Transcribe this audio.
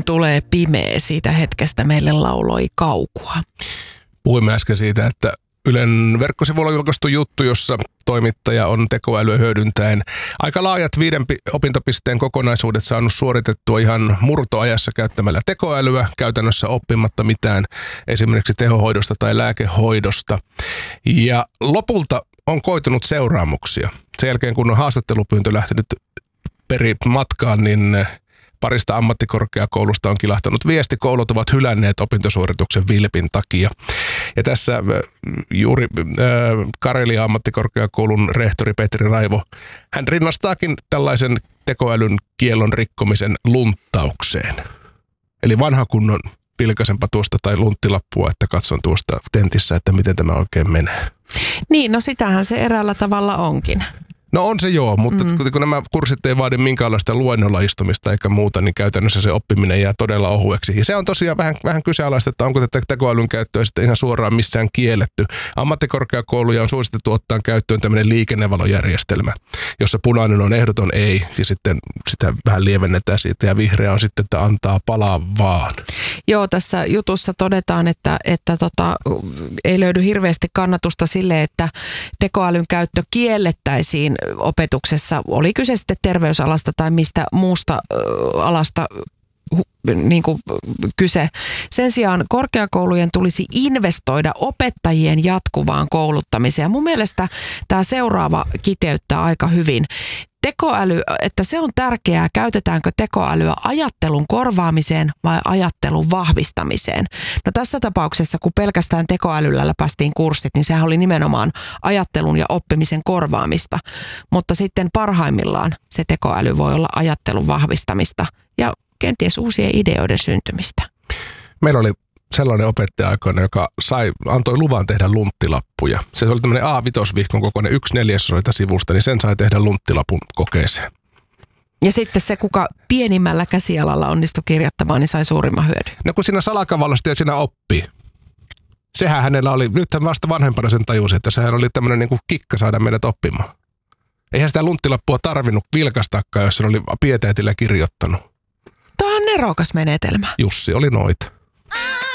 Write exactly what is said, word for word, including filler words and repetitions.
Kun tulee pimeä, siitä hetkestä meille lauloi Kaukua. Puhuimme äsken siitä, että Ylen verkkosivuilla on julkaistu juttu, jossa toimittaja on tekoälyä hyödyntäen aika laajat viiden opintopisteen kokonaisuudet saanut suoritettua ihan murtoajassa käyttämällä tekoälyä, käytännössä oppimatta mitään esimerkiksi tehohoidosta tai lääkehoidosta. Ja lopulta on koitunut seuraamuksia. Sen jälkeen, kun on haastattelupyyntö lähtenyt peri matkaan, niin parista ammattikorkeakoulusta on kilahtanut viesti. Koulut ovat hylänneet opintosuorituksen vilpin takia. Ja tässä juuri äh, Karelia ammattikorkeakoulun rehtori Petri Raivo, hän rinnastaakin tällaisen tekoälyn kiellon rikkomisen lunttaukseen. Eli vanha kunnon pilkaisenpa tuosta tai lunttilappua, että katson tuosta tentissä, että miten tämä oikein menee. Niin, no sitähän se eräällä tavalla onkin. No on se joo, mutta mm. kun nämä kurssit ei vaadi minkäänlaista luennolla istumista eikä muuta, niin käytännössä se oppiminen jää todella ohueksi. Ja se on tosiaan vähän, vähän kyseenalaista, että onko tätä tekoälyn käyttöä sitten ihan suoraan missään kielletty. Ammattikorkeakouluja on suositettu ottaa käyttöön tämmöinen liikennevalojärjestelmä, jossa punainen on ehdoton ei, ja sitten sitä vähän lievennetään siitä, ja vihreä on sitten, että antaa palaa vaan. Joo, tässä jutussa todetaan, että, että tota, ei löydy hirveästi kannatusta sille, että tekoälyn käyttö kiellettäisiin opetuksessa, oli kyse sitten terveysalasta tai mistä muusta ö, alasta hu, niin kuin kyse. Sen sijaan korkeakoulujen tulisi investoida opettajien jatkuvaan kouluttamiseen. Ja mun mielestä tämä seuraava kiteyttää aika hyvin. Tekoäly, että se on tärkeää, käytetäänkö tekoälyä ajattelun korvaamiseen vai ajattelun vahvistamiseen. No tässä tapauksessa, kun pelkästään tekoälyllä läpäistiin kurssit, niin sehän oli nimenomaan ajattelun ja oppimisen korvaamista. Mutta sitten parhaimmillaan se tekoäly voi olla ajattelun vahvistamista ja kenties uusien ideoiden syntymistä. Meillä oli sellainen opettaja aikoina, joka sai, antoi luvan tehdä lunttilappuja. Se oli tämmöinen A viisi vihkon kokoinen yksi neljäsosa sivusta, niin sen sai tehdä lunttilapun kokeeseen. Ja sitten se, kuka pienimmällä käsialalla onnistui kirjoittamaan, niin sai suurimman hyödyn. No kun siinä salakavallasti ja siinä oppii. Sehän hänellä oli, nyt hän vasta vanhempana sen tajusi, että sehän oli tämmöinen niin kuin kikka saada meidät oppimaan. Eihän sitä lunttilappua tarvinnut vilkastaakaan, jos se oli pieteetillä kirjoittanut. Tämä on nerokas menetelmä. Jussi oli noita.